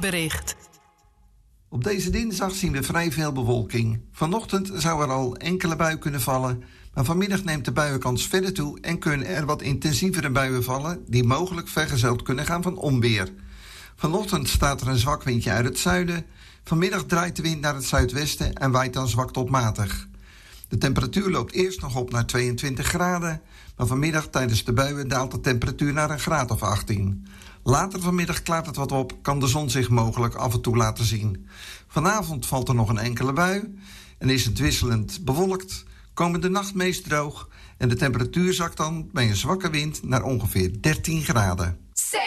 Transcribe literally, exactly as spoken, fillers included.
weerbericht. Op deze dinsdag zien we vrij veel bewolking. Vanochtend zou er al enkele buien kunnen vallen, maar vanmiddag neemt de buienkans verder toe en kunnen er wat intensievere buien vallen die mogelijk vergezeld kunnen gaan van onweer. Vanochtend staat er een zwak windje uit het zuiden. Vanmiddag draait de wind naar het zuidwesten en waait dan zwak tot matig. De temperatuur loopt eerst nog op naar tweeëntwintig graden, maar vanmiddag tijdens de buien daalt de temperatuur naar een graad of achttien. Later vanmiddag klaart het wat op, kan de zon zich mogelijk af en toe laten zien. Vanavond valt er nog een enkele bui en is het wisselend bewolkt. Komende nacht meest droog en de temperatuur zakt dan bij een zwakke wind naar ongeveer dertien graden.